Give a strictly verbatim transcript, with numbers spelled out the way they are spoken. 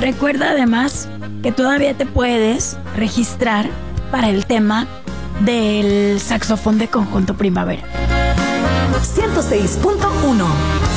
Recuerda además que todavía te puedes registrar para el tema del saxofón de conjunto primavera. ciento seis punto uno